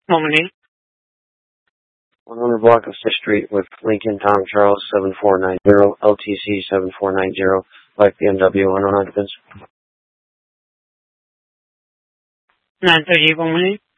Moment. 100 block of 6th Street with Lincoln Tom Charles 7490, LTC 7490, like BMW, unknown occupants. 9:30, 1 minute.